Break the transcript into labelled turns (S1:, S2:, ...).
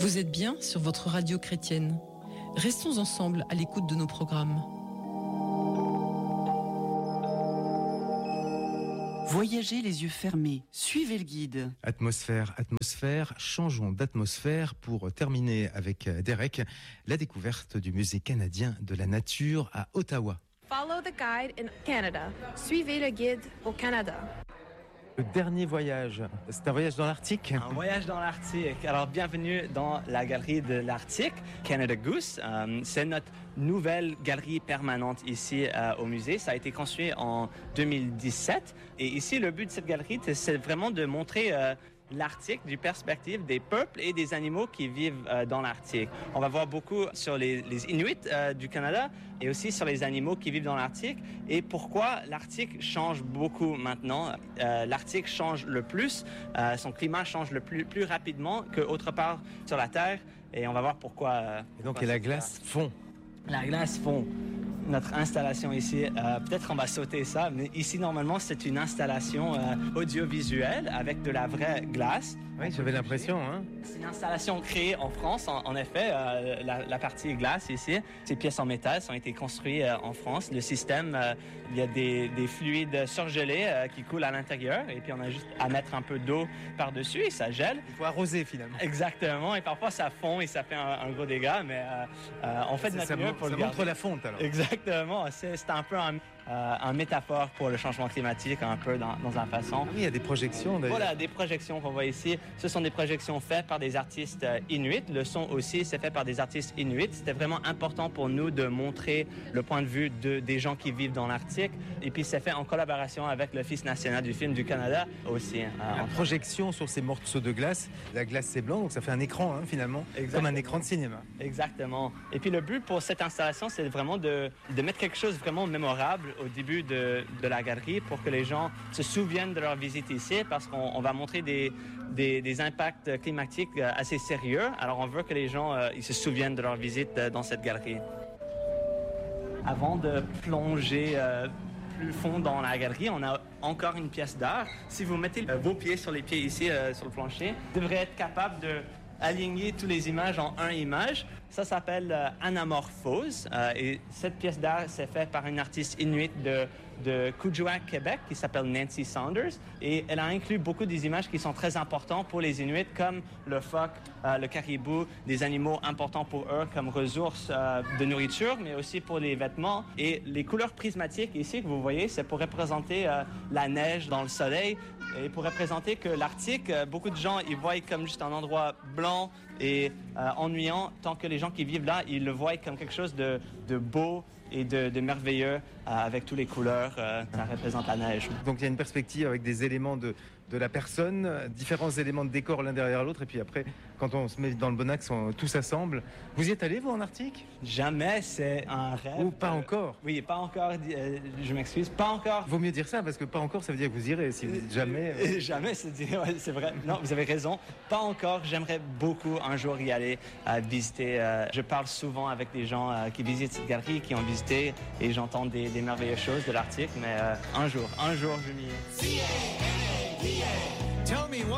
S1: Vous êtes bien sur votre radio chrétienne. Restons ensemble à l'écoute de nos programmes.
S2: Voyagez les yeux fermés, suivez le guide.
S3: Atmosphère, changeons d'atmosphère pour terminer avec Derek, la découverte du Musée canadien de la nature à Ottawa.
S4: Follow the guide in Canada. Suivez le guide au Canada.
S3: Le dernier voyage, c'est un voyage dans l'Arctique.
S5: Un voyage dans l'Arctique. Alors, bienvenue dans la galerie de l'Arctique, Canada Goose. C'est notre nouvelle galerie permanente ici au musée. Ça a été construit en 2017. Et ici, le but de cette galerie, c'est vraiment de montrer l'Arctique du perspective des peuples et des animaux qui vivent dans l'Arctique. On va voir beaucoup sur les Inuits du Canada et aussi sur les animaux qui vivent dans l'Arctique et pourquoi l'Arctique change beaucoup maintenant. L'Arctique change le plus, son climat change le plus rapidement qu'autre part sur la Terre et on va voir pourquoi.
S3: Et donc, la glace fond.
S5: La glace fond. Notre installation ici, peut-être on va sauter ça, mais ici normalement c'est une installation audiovisuelle avec de la vraie glace.
S3: Oui, j'avais l'impression. Hein.
S5: C'est une installation créée en France, en effet, la partie glace ici. Ces pièces en métal ont été construites en France. Le système, il y a des fluides surgelés qui coulent à l'intérieur et puis on a juste à mettre un peu d'eau par-dessus et ça gèle.
S3: Il faut arroser finalement.
S5: Exactement, et parfois ça fond et ça fait un gros dégât, mais on fait de notre mieux pour le garder.
S3: Ça montre la fonte alors.
S5: Exactement, c'est un peu un métaphore pour le changement climatique, un peu dans la façon.
S3: Oui, il y a des projections d'ailleurs.
S5: Voilà, des projections qu'on voit ici. Ce sont des projections faites par des artistes inuits. Le son aussi, c'est fait par des artistes inuits. C'était vraiment important pour nous de montrer le point de vue des gens qui vivent dans l'Arctique. Et puis, c'est fait en collaboration avec l'Office national du film du Canada aussi.
S3: En projection sur ces morceaux de glace. La glace, c'est blanc, donc ça fait un écran finalement, comme un écran de cinéma.
S5: Exactement. Et puis, le but pour cette installation, c'est vraiment de mettre quelque chose de vraiment mémorable au début de la galerie pour que les gens se souviennent de leur visite ici parce qu'on va montrer des impacts climatiques assez sérieux. Alors, on veut que les gens ils se souviennent de leur visite dans cette galerie. Avant de plonger plus fond dans la galerie, on a encore une pièce d'art. Si vous mettez vos pieds sur les pieds ici sur le plancher, vous devrez être capable de aligner toutes les images en une image. Ça s'appelle anamorphose. Et cette pièce d'art, c'est faite par une artiste inuite de Kuujjuaq, Québec, qui s'appelle Nancy Saunders. Et elle a inclus beaucoup des images qui sont très importantes pour les Inuits, comme le phoque, le caribou, des animaux importants pour eux comme ressources de nourriture, mais aussi pour les vêtements. Et les couleurs prismatiques ici que vous voyez, c'est pour représenter la neige dans le soleil et pour représenter que l'Arctique, beaucoup de gens, ils voient comme juste un endroit blanc et ennuyant, tant que les gens qui vivent là, ils le voient comme quelque chose de beau et de merveilleux avec toutes les couleurs. Ça représente la neige.
S3: Donc il y a une perspective avec des éléments de la personne, différents éléments de décor l'un derrière l'autre, et puis après, quand on se met dans le bon axe, tout s'assemble. Vous y êtes allé, vous, en Arctique?
S5: Jamais, c'est un rêve.
S3: Ou pas encore?
S5: Oui, pas encore, je m'excuse, pas encore.
S3: Vaut mieux dire ça, parce que pas encore, ça veut dire que vous irez, si vous dites jamais.
S5: Jamais, c'est vrai. Non, vous avez raison. Pas encore, j'aimerais beaucoup un jour y aller, visiter. Je parle souvent avec des gens qui visitent cette galerie, qui ont visité, et j'entends des merveilleuses choses de l'Arctique, mais un jour, je m'y ai.